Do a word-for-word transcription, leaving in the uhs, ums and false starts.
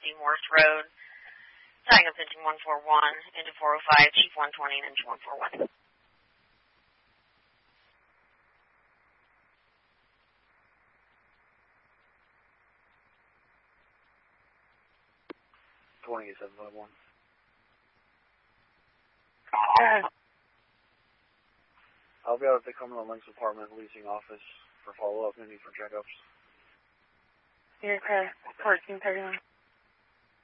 fifty Morse Road. Tagging pitching one four one into four oh five, Chief one twenty, and into one four one. twenty-eight seven five one. Uh, I'll be out at the Cumberland Links Apartment leasing office for follow-up and need for checkups. You're okay. fourteen thirty-one.